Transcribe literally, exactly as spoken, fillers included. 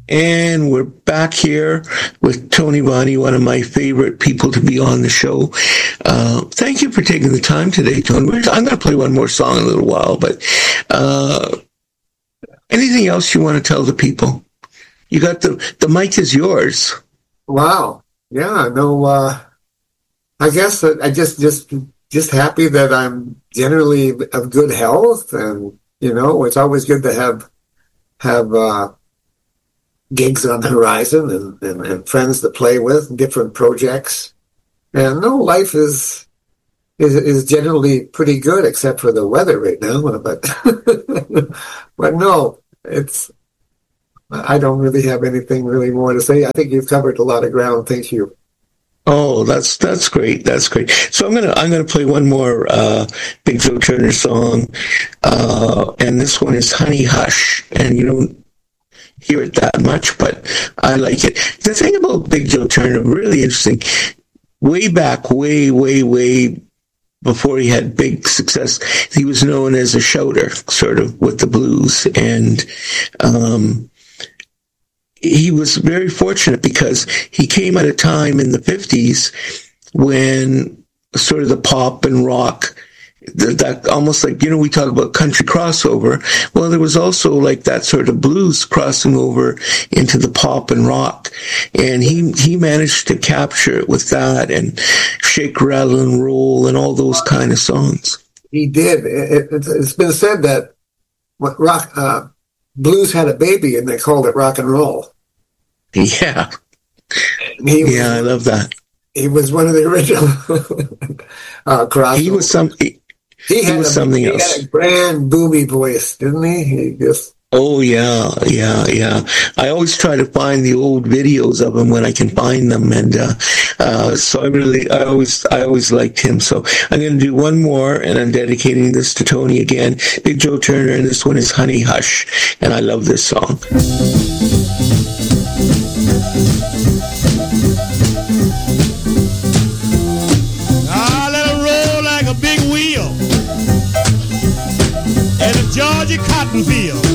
And we're back here with Tony Bonnie, one of my favorite people to be on the show. Uh, thank you for taking the time today, Tony. I'm going to play one more song in a little while, but uh, anything else you want to tell the people? You got the, the mic is yours. Wow. Yeah, no, uh, I guess that I just, just, just happy that I'm generally of good health, and, you know, it's always good to have, have, uh, gigs on the horizon, and, and, and friends to play with, different projects. And no, life is, is, is generally pretty good, except for the weather right now, but, but no, it's, I don't really have anything really more to say. I think you've covered a lot of ground. Thank you. Oh, that's that's great. That's great. So I'm gonna I'm gonna play one more uh, Big Joe Turner song, uh, and this one is "Honey Hush," and you don't hear it that much, but I like it. The thing about Big Joe Turner, really interesting. Way back, way, way, way before he had big success, he was known as a shouter, sort of, with the blues, and um, he was very fortunate because he came at a time in the fifties when sort of the pop and rock, that almost like, you know, we talk about country crossover. Well, there was also like that sort of blues crossing over into the pop and rock. And he, he managed to capture it with that and Shake, Rattle, and Roll and all those kind of songs. He did. It, it, it's been said that rock, uh, blues had a baby and they called it rock and roll. Yeah. He was, yeah, I love that. He was one of the original uh, crossovers. He was some... He, He had, he was a, something he else. had a grand boomy voice, didn't he? He just. Oh yeah, yeah, yeah. I always try to find the old videos of him when I can find them, and uh, uh, so I really, I always, I always liked him. So I'm going to do one more, and I'm dedicating this to Tony again, Big Joe Turner, and this one is "Honey Hush," and I love this song. Georgia cotton field.